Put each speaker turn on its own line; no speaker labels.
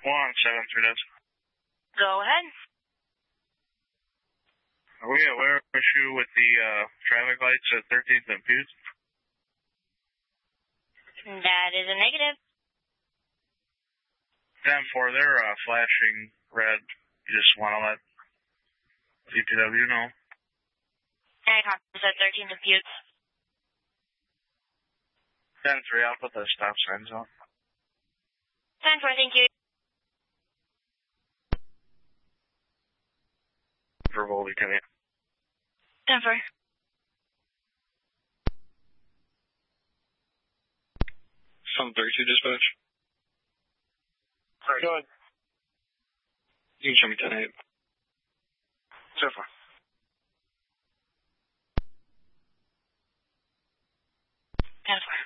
1732.
Go ahead.
Are we aware of issue with the traffic lights at 13th and Butte?
That is a negative.
10-4, they're flashing red. You just want to let DPW know.
I copies at 13th and Butte.
10-3, I'll put the stop signs on.
10-4, thank you.
For Voldy, come in.
10-4.
732 dispatch.
Sorry, go ahead.
You can show me 10-8.
So far.
10-4.